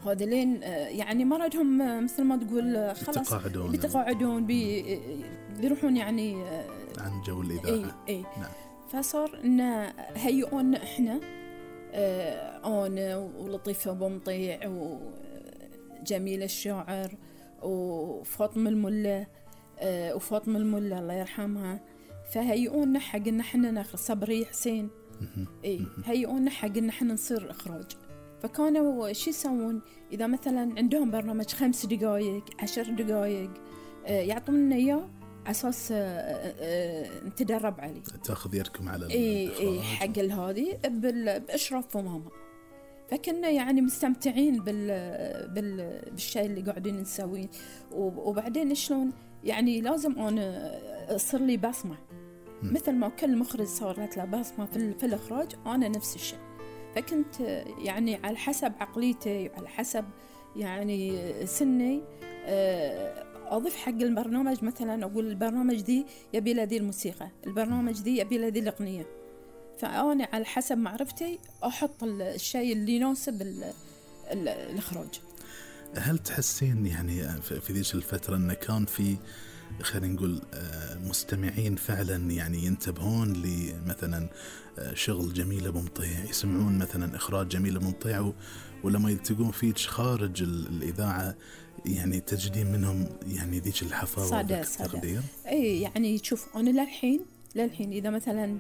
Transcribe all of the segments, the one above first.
هذولين يعني مرضهم مثل ما تقول خلاص بيتقاعدون بيروحون يعني عن جو الإذاعة. اي نعم. فصار إن هيئون إحنا أنا ولطيفة بمطيع وجميلة الشاعر وفاطمة الملا وفاطمة الملا الله يرحمها، فهيئونا حق إن إحنا ناخذ صبري حسين هيئونا حق إن إحنا نصير إخراج. فكانوا شو يسوون إذا مثلا عندهم برنامج 5 دقائق 10 دقائق يعطونا إياه أساس نتدرب عليه، تأخذ يدكم على حق هذه بإشراف ماما. فكنا يعني مستمتعين بالشيء اللي قاعدين نسويه. وبعدين شلون يعني لازم أنا أصير لي بصمة مثل ما كل مخرج صارت له بصمة في الإخراج، أنا نفس الشيء. فكنت يعني على حسب عقليتي وعلى حسب يعني سني أضيف حق البرنامج. مثلا أقول البرنامج دي يبي له ذي الموسيقى، البرنامج دي يبي له ذي الأغنية، فأنا على حسب معرفتي أحط الشيء اللي يناسب الإخراج. هل تحسين يعني في ذيك الفترة أن كان في خلينا نقول مستمعين فعلا يعني ينتبهون لمثلا شغل جميلة بمطيع، يسمعون مثلا إخراج جميلة بمطيع، ولما يلتقون فيك خارج الإذاعة يعني تجدين منهم يعني ذيك الحفاوة والتقدير؟ أي يعني شوف أنا للحين إذا مثلا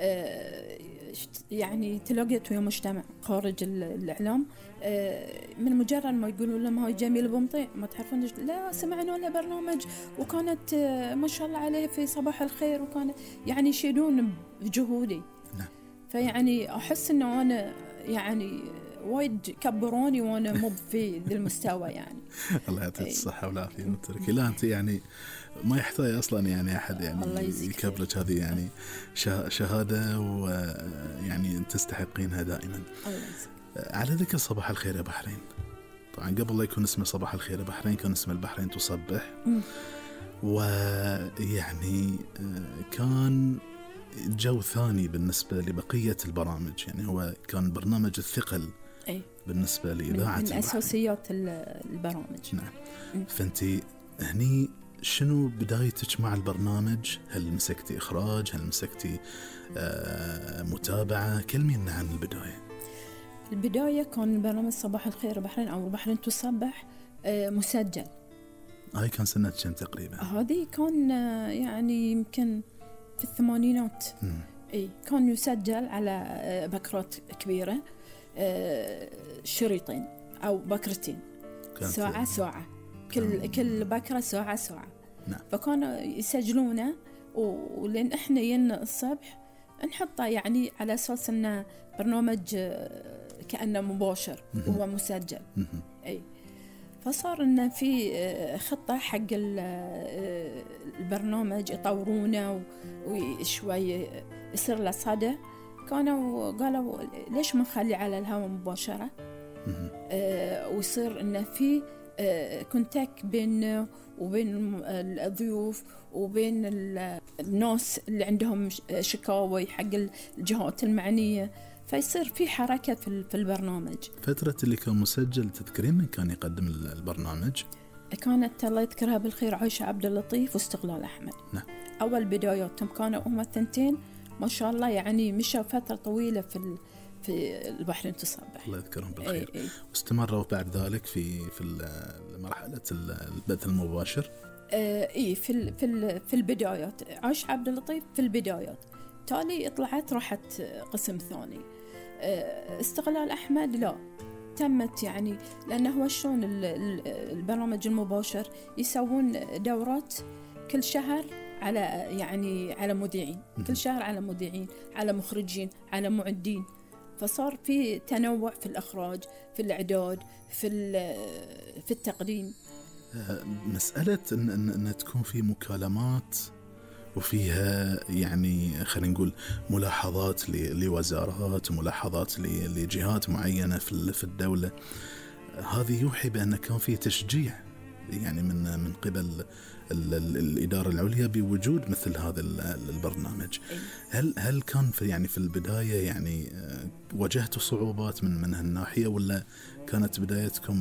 يعني تلاقيت ويا مجتمع خارج الإعلام من مجرد ما يقولوا لهم هاي جميلة بمطيع ما تعرفون لا سمعنا له برنامج وكانت ما شاء الله عليه في صباح الخير، وكانت يعني يشيدون بجهودي. نعم. فيعني أحس إنه أنا يعني وايد كبروني وأنا مو في ذي المستوى يعني. الله يعطيك الصحة والعافية متركي. لا أنت يعني ما يحتاج أصلا يعني أحد يعني يكبرك، هذه يعني شهادة ويعني تستحقينها دائما. على ذكر صباح الخير يا بحرين، طبعا قبل لا يكون اسمه صباح الخير يا بحرين كان اسمه البحرين تصبح، ويعني كان جو ثاني بالنسبة لبقية البرامج، يعني هو كان برنامج الثقل بالنسبة لإذاعة من أساسيات البرامج. نعم. فأنتي هني شنو بدايتك مع البرنامج؟ هل مسكتي إخراج؟ هل مسكتي متابعة؟ كلمينا عن البداية. البداية كان برنامج صباح الخير بحرين أو بحرين تصبح مسجل. هاي كان سنة كم تقريبا؟ هذه كان يعني يمكن في الثمانينات. كان يسجل على بكرات كبيرة، شريطين أو بكرتين، ساعة كل بكرة ساعة. نعم. فكانوا يسجلونه، ولين إحنا ينا الصبح نحطه يعني على أساس إنه برنامج كأنه مباشر هو مسجل. فصار إنه في خطة حق البرنامج يطورونه وشوي يصير له صدى. قالوا ليش ما نخلي على الهواء مباشرة ويصير إنه في كونتاكت بين وبين الضيوف وبين الناس اللي عندهم شكاوي حق الجهات المعنية، فيصير في حركة في البرنامج. فترة اللي كان مسجل تذكرين من كان يقدم البرنامج؟ كانت الله يذكرها بالخير عائشة عبد اللطيف واستقلال أحمد. نعم. أول بداياتهم كانوا هم الثنتين ما شاء الله، يعني مشوا فترة طويلة في البحرين تصبح. الله يذكرهم بالخير. واستمروا بعد ذلك في مرحلة البث المباشر. في البدايات عائشة عبد اللطيف في البدايات، تالي طلعت راحت قسم ثاني. استقلال أحمد لا تمت يعني، لأنه هو شلون البرنامج المباشر يسوون دورات كل شهر على يعني على مذيعين، كل شهر على مذيعين، على مخرجين، على معدين. فصار في تنوع في الإخراج، في الإعداد، في التقديم. مسألة أن تكون في مكالمات وفيها يعني خلينا نقول ملاحظات لوزارات وملاحظات لجهات معينة في الدولة، هذه يوحي بأن كان في تشجيع يعني من قبل الإدارة العليا بوجود مثل هذا البرنامج. هل كان في البداية يعني واجهتوا صعوبات من هالناحية، ولا كانت بدايتكم